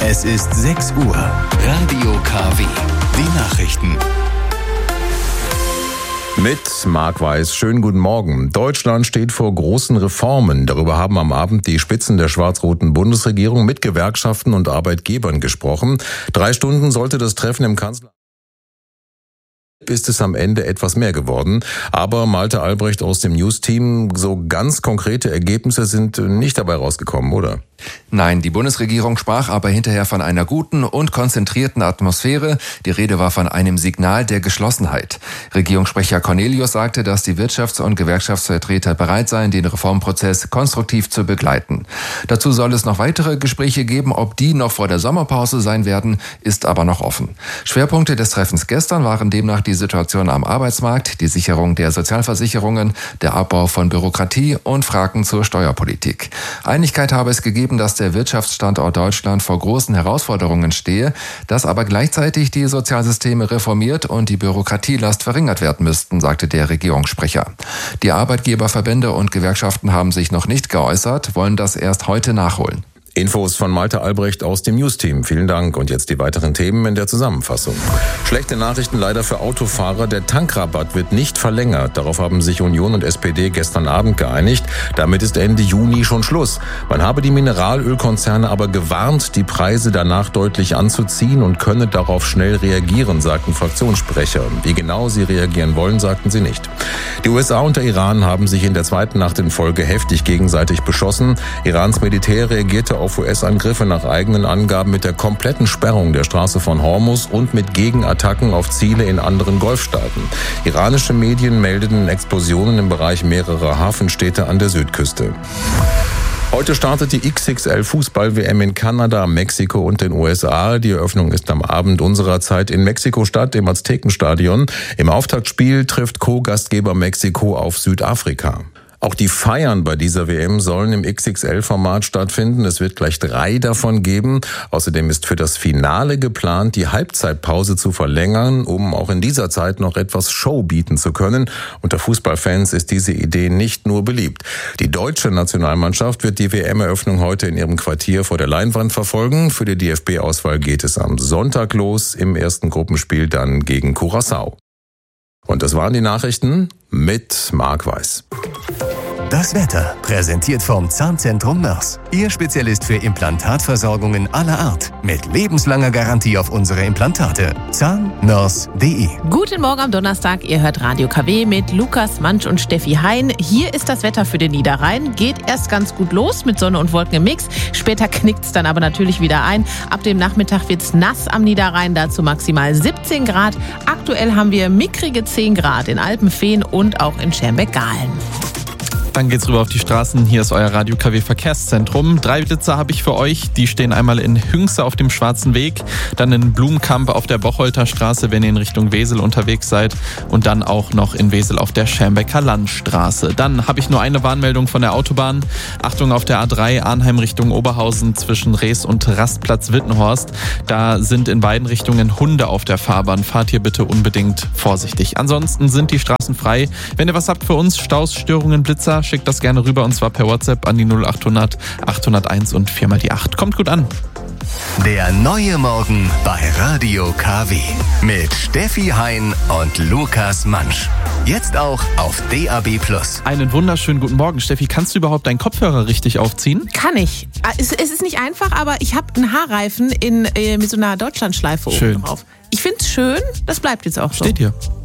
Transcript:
Es ist 6 Uhr. Radio KW. Die Nachrichten. Mit Marc Weiß. Schönen guten Morgen. Deutschland steht vor großen Reformen. Darüber haben am Abend die Spitzen der schwarz-roten Bundesregierung mit Gewerkschaften und Arbeitgebern gesprochen. 3 Stunden sollte das Treffen im Kanzleramt. Ist es am Ende etwas mehr geworden. Aber Malte Albrecht aus dem News-Team, so ganz konkrete Ergebnisse sind nicht dabei rausgekommen, oder? Nein, die Bundesregierung sprach aber hinterher von einer guten und konzentrierten Atmosphäre. Die Rede war von einem Signal der Geschlossenheit. Regierungssprecher Cornelius sagte, dass die Wirtschafts- und Gewerkschaftsvertreter bereit seien, den Reformprozess konstruktiv zu begleiten. Dazu soll es noch weitere Gespräche geben. Ob die noch vor der Sommerpause sein werden, ist aber noch offen. Schwerpunkte des Treffens gestern waren demnach die Situation am Arbeitsmarkt, die Sicherung der Sozialversicherungen, der Abbau von Bürokratie und Fragen zur Steuerpolitik. Einigkeit habe es gegeben, dass der Wirtschaftsstandort Deutschland vor großen Herausforderungen stehe, dass aber gleichzeitig die Sozialsysteme reformiert und die Bürokratielast verringert werden müssten, sagte der Regierungssprecher. Die Arbeitgeberverbände und Gewerkschaften haben sich noch nicht geäußert, wollen das erst heute nachholen. Infos von Malte Albrecht aus dem News-Team. Vielen Dank. Und jetzt die weiteren Themen in der Zusammenfassung. Schlechte Nachrichten leider für Autofahrer. Der Tankrabatt wird nicht verlängert. Darauf haben sich Union und SPD gestern Abend geeinigt. Damit ist Ende Juni schon Schluss. Man habe die Mineralölkonzerne aber gewarnt, die Preise danach deutlich anzuziehen und könne darauf schnell reagieren, sagten Fraktionssprecher. Wie genau sie reagieren wollen, sagten sie nicht. Die USA und der Iran haben sich in der zweiten Nacht in Folge heftig gegenseitig beschossen. Irans Militär reagierte auf US-Angriffe nach eigenen Angaben mit der kompletten Sperrung der Straße von Hormuz und mit Gegenattacken auf Ziele in anderen Golfstaaten. Iranische Medien meldeten Explosionen im Bereich mehrerer Hafenstädte an der Südküste. Heute startet die XXL-Fußball-WM in Kanada, Mexiko und den USA. Die Eröffnung ist am Abend unserer Zeit in Mexiko-Stadt im Aztekenstadion. Im Auftaktspiel trifft Co-Gastgeber Mexiko auf Südafrika. Auch die Feiern bei dieser WM sollen im XXL-Format stattfinden. Es wird gleich 3 davon geben. Außerdem ist für das Finale geplant, die Halbzeitpause zu verlängern, um auch in dieser Zeit noch etwas Show bieten zu können. Unter Fußballfans ist diese Idee nicht nur beliebt. Die deutsche Nationalmannschaft wird die WM-Eröffnung heute in ihrem Quartier vor der Leinwand verfolgen. Für die DFB-Auswahl geht es am Sonntag los, im ersten Gruppenspiel dann gegen Curaçao. Und das waren die Nachrichten mit Marc Weiß. Das Wetter, präsentiert vom Zahnzentrum Mörs. Ihr Spezialist für Implantatversorgungen aller Art. Mit lebenslanger Garantie auf unsere Implantate. zahnmörs.de. Guten Morgen am Donnerstag. Ihr hört Radio KW mit Lukas Mansch und Steffi Hein. Hier ist das Wetter für den Niederrhein. Geht erst ganz gut los mit Sonne und Wolken im Mix. Später knickt es dann aber natürlich wieder ein. Ab dem Nachmittag wird es nass am Niederrhein. Dazu maximal 17 Grad. Aktuell haben wir mickrige 10 Grad in Alpenfehn und auch in Schermbeck-Gahlen. Dann geht's rüber auf die Straßen. Hier ist euer Radio KW Verkehrszentrum. 3 Blitzer habe ich für euch. Die stehen einmal in Hünxe auf dem Schwarzen Weg, dann in Blumenkamp auf der Bocholter Straße, wenn ihr in Richtung Wesel unterwegs seid, und dann auch noch in Wesel auf der Schermbecker Landstraße. Dann habe ich nur eine Warnmeldung von der Autobahn. Achtung auf der A3 Arnheim Richtung Oberhausen zwischen Rees und Rastplatz Wittenhorst. Da sind in beiden Richtungen Hunde auf der Fahrbahn. Fahrt hier bitte unbedingt vorsichtig. Ansonsten sind die Straßen frei. Wenn ihr was habt für uns, Staus, Störungen, Blitzer, schickt das gerne rüber, und zwar per WhatsApp an die 0800 801 und 4 mal die 8. Kommt gut an. Der neue Morgen bei Radio KW. Mit Steffi Hein und Lukas Mansch. Jetzt auch auf DAB+. Einen wunderschönen guten Morgen. Steffi, kannst du überhaupt deinen Kopfhörer richtig aufziehen? Kann ich. Es ist nicht einfach, aber ich habe einen Haarreifen mit so einer Deutschlandschleife oben drauf. Ich finde es schön, das bleibt jetzt auch so. Steht hier.